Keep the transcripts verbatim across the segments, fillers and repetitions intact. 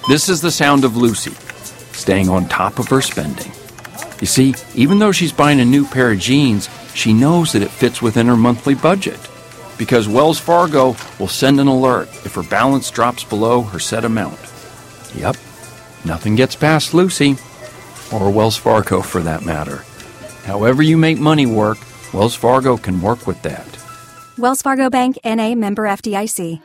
This is the sound of Lucy, staying on top of her spending. You see, even though she's buying a new pair of jeans, she knows that it fits within her monthly budget. Because Wells Fargo will send an alert if her balance drops below her set amount. Yep, nothing gets past Lucy, or Wells Fargo for that matter. However you make money work, Wells Fargo can work with that. Wells Fargo Bank, N A, member F D I C.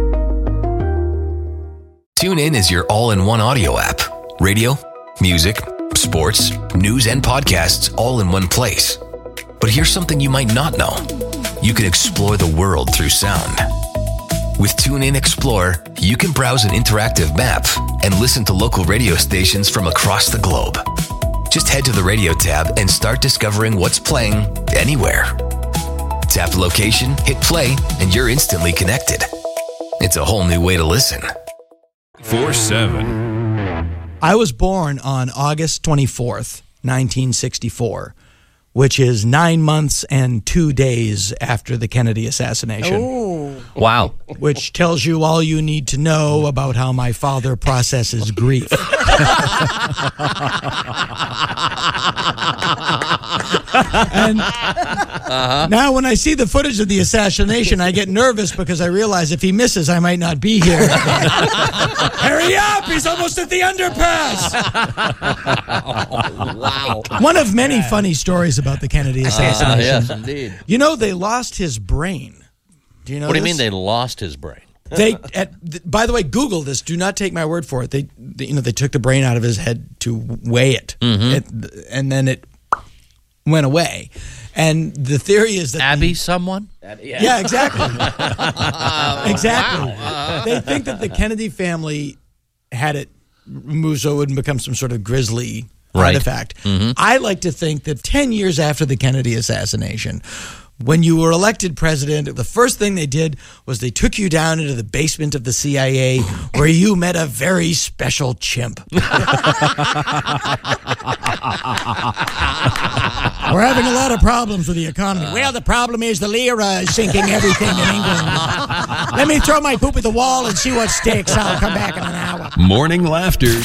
TuneIn is your all-in-one audio app. Radio, music, sports, news, and podcasts all in one place. But here's something you might not know. You can explore the world through sound. With TuneIn Explore, you can browse an interactive map and listen to local radio stations from across the globe. Just head to the radio tab and start discovering what's playing anywhere. Tap the location, hit play, and you're instantly connected. It's a whole new way to listen. four seven. I was born on August twenty-fourth, nineteen sixty-four, which is nine months and two days after the Kennedy assassination. Oh. Wow. Which tells you all you need to know about how my father processes grief. And uh-huh. Now when I see the footage of the assassination, I get nervous because I realize if he misses, I might not be here. Hurry up! He's almost at the underpass! Oh, wow. One of many funny stories about the Kennedy assassination. Uh, yes, indeed. You know, they lost his brain. Do you know What do you this? mean they lost his brain? They, at, by the way, Google this. Do not take my word for it. They, they you know, they took the brain out of his head to weigh it, Mm-hmm. it and then it went away. And the theory is that Abby, the, someone? yeah, exactly, exactly. Wow. They think that the Kennedy family had it removed so it wouldn't become some sort of grisly Right. artifact. Mm-hmm. I like to think that ten years after the Kennedy assassination, when you were elected president, the first thing they did was they took you down into the basement of the C I A where you met a very special chimp. We're having a lot of problems with the economy. Well, the problem is the lira is sinking everything in England. Let me throw my poop at the wall and see what sticks. I'll come back in an hour. Morning laughter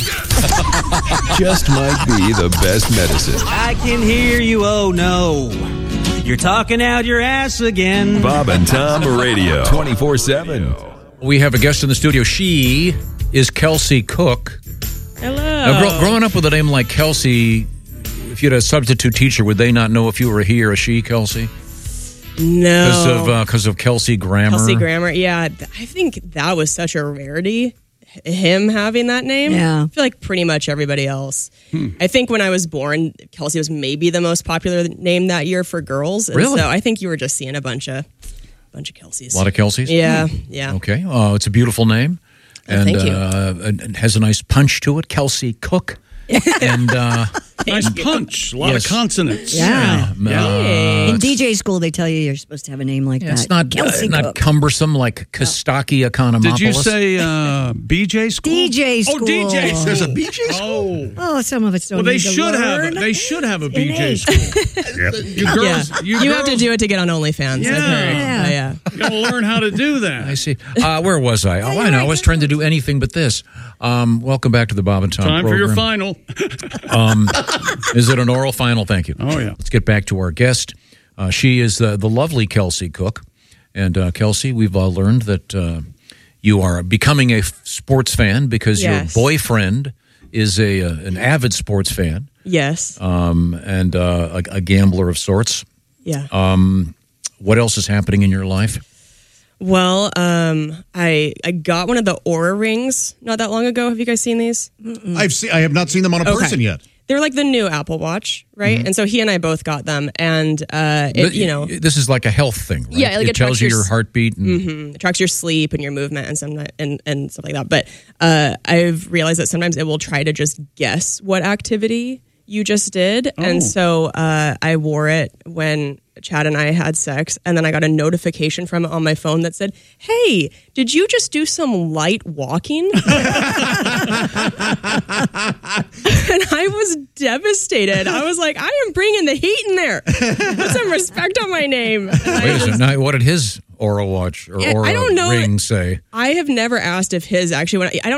just might be the best medicine. I can hear you, oh no. You're talking out your ass again. Bob and Tom Radio, twenty-four seven. We have a guest in the studio. She is Kelsey Cook. Hello. Now, gro- growing up with a name like Kelsey, if you had a substitute teacher, would they not know if you were a he or a she, Kelsey? No. Because of, uh, 'cause of Kelsey Grammer? Kelsey Grammer, yeah. I think that was such a rarity, him having that name. Yeah. I feel like pretty much everybody else. Hmm. I think when I was born, Kelsey was maybe the most popular name that year for girls. And Really? So I think you were just seeing a bunch of bunch of Kelseys. A lot of Kelseys? Yeah, yeah. Okay. Uh, it's a beautiful name. Oh, and, thank you. Uh, and it has a nice punch to it. Kelsey Cook. and uh, Nice punch. A lot Yes. of consonants. Yeah. Yeah. uh, In D J school, they tell you you're supposed to have a name like yeah, that. it's not uh, Kelsey not Cook. cumbersome like Kostaki Economopoulos. Did you say uh, B J school? D J school. Oh, D J. There's a B J school. Oh, oh some of it's don't Well, they need to should have. learn. A, they should have a B J N A. school. You Yeah. girls, You, you, have to girls, do it to get on OnlyFans. Yeah. I've heard. Yeah. Uh, yeah. You gotta learn how to do that. I see. Uh, where was I? Oh, I know. I was trying to do anything but this. Um, welcome back to the Bob and Tom Time program. for your final. Um, is it an oral final? Thank you. Oh, yeah. Let's get back to our guest. Uh, she is the, the lovely Kelsey Cook. And uh, Kelsey, we've uh, learned that uh, you are becoming a f- sports fan because Yes. your boyfriend is a uh, an avid sports fan Yes. um, and uh, a, a gambler of sorts. Yeah. Um, what else is happening in your life? Well, um, I I got one of the Aura rings not that long ago. Have you guys seen these? I've seen. I have not seen them on a Okay. person yet. They're like the new Apple Watch, right? Mm-hmm. And so he and I both got them, and uh, it, you know, This is like a health thing, right? Yeah, like it it tells tracks you your your s- heartbeat. And, mhm, it tracks your sleep and your movement and some and and stuff like that. But uh, I've realized that sometimes it will try to just guess what activity you just did, Oh. and so uh, I wore it when Chad and I had sex, and then I got a notification from it on my phone that said, "Hey, did you just do some light walking?" And I was devastated. I was like, "I am bringing the heat in there. Put some respect on my name." Wait a second. Now, what did his Aura watch or Yeah, I Aura don't know. ring say? I have never asked if his actually went. I don't